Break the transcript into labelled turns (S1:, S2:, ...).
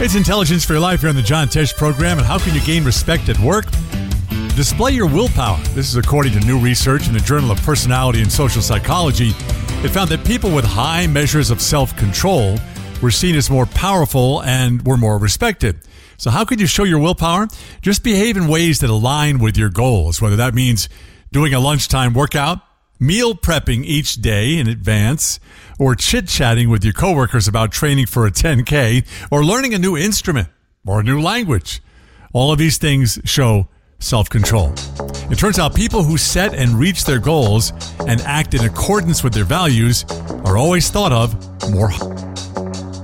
S1: It's Intelligence for Your Life here on the John Tesh program. And how can you gain respect at work? Display your willpower. This is according to new research in the Journal of Personality and Social Psychology. It found that people with high measures of self-control were seen as more powerful and were more respected. So how could you show your willpower? Just behave in ways that align with your goals, whether that means doing a lunchtime workout, meal prepping each day in advance, or chit-chatting with your coworkers about training for a 10K, or learning a new instrument or a new language. All of these things show self-control. It turns out people who set and reach their goals and act in accordance with their values are always thought of more